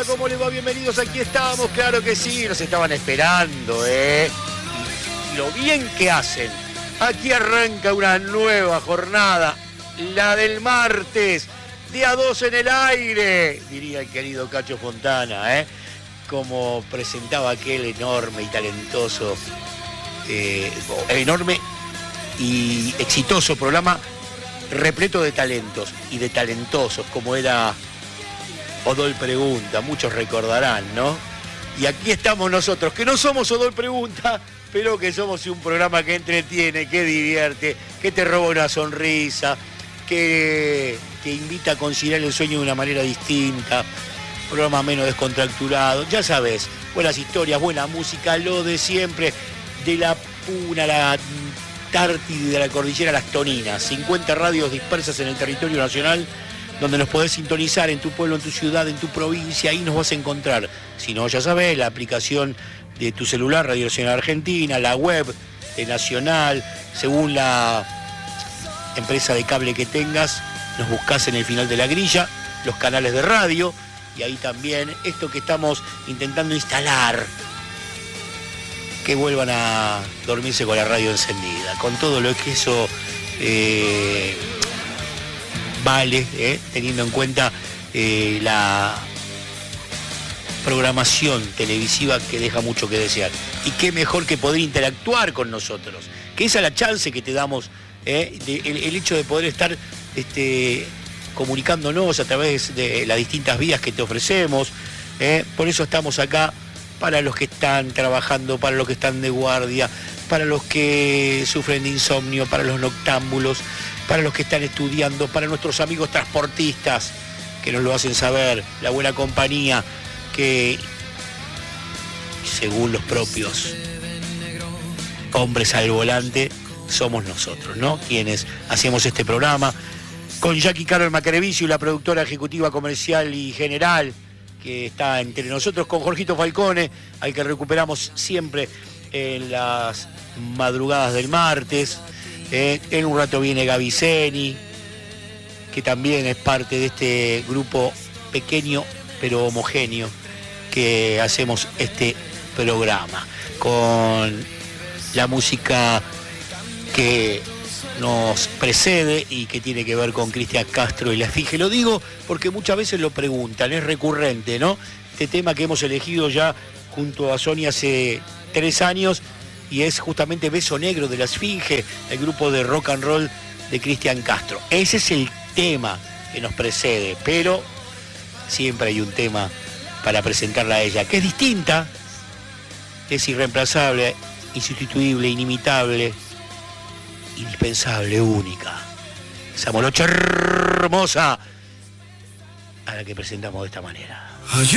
¿Cómo les va? Bienvenidos, aquí estamos, claro que sí, nos estaban esperando, y lo bien que hacen. Aquí arranca una nueva jornada, la del martes, día 2 en el aire, diría el querido Cacho Fontana, como presentaba aquel enorme y talentoso, enorme y exitoso programa repleto de talentos y de talentosos, como era Odol Pregunta, muchos recordarán, ¿no? Y aquí estamos nosotros, que no somos Odol Pregunta, pero que somos un programa que entretiene, que divierte, que te roba una sonrisa, que te invita a conciliar el sueño de una manera distinta, programa menos descontracturado, ya sabes, buenas historias, buena música, lo de siempre, de la Puna, la Tártide, de la Cordillera, las Toninas, 50 radios dispersas en el territorio nacional, donde nos podés sintonizar en tu pueblo, en tu ciudad, en tu provincia, ahí nos vas a encontrar. Si no, ya sabés, la aplicación de tu celular, Radio Nacional Argentina, la web de Nacional, según la empresa de cable que tengas, nos buscás en el final de la grilla, los canales de radio, y ahí también esto que estamos intentando instalar, que vuelvan a dormirse con la radio encendida, con todo lo que eso vale, teniendo en cuenta la programación televisiva que deja mucho que desear. Y qué mejor que poder interactuar con nosotros, que esa es la chance que te damos, el hecho de poder estar comunicándonos a través de las distintas vías que te ofrecemos. Por eso estamos acá, para los que están trabajando, para los que están de guardia, para los que sufren de insomnio, para los noctámbulos, para los que están estudiando, para nuestros amigos transportistas, que nos lo hacen saber, la buena compañía, que según los propios hombres al volante, somos nosotros, ¿no? Quienes hacemos este programa, con Jackie Carol Macarevicio, la productora ejecutiva comercial y general, que está entre nosotros, con Jorgito Falcone, al que recuperamos siempre en las madrugadas del martes. En un rato viene Gaby Zeni, que también es parte de este grupo pequeño pero homogéneo que hacemos este programa, con la música que nos precede y que tiene que ver con Cristian Castro y la Esfinge. Lo digo porque muchas veces lo preguntan, es recurrente, ¿no? Este tema que hemos elegido ya junto a Sonia hace 3 años, y es justamente Beso Negro de la Esfinge, el grupo de rock and roll de Cristian Castro. Ese es el tema que nos precede, pero siempre hay un tema para presentarla a ella, que es distinta, es irreemplazable, insustituible, inimitable, indispensable, única. Esa molocha hermosa a la que presentamos de esta manera.